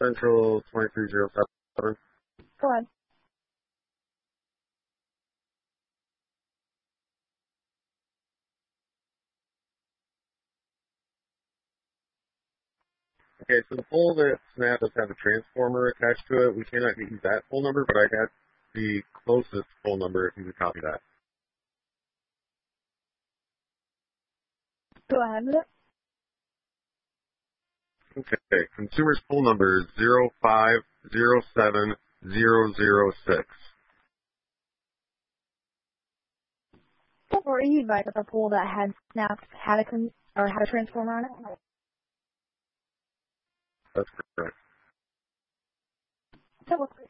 Central 2307. Go ahead. Okay, so the pole that snapped does have a transformer attached to it. We cannot use that pole number, but I got the closest pole number if you could copy that. Go ahead with it. Okay, consumer's pole number is 0507006. Or you advised that the pole that had snapped had a transformer on it? That's correct. That works.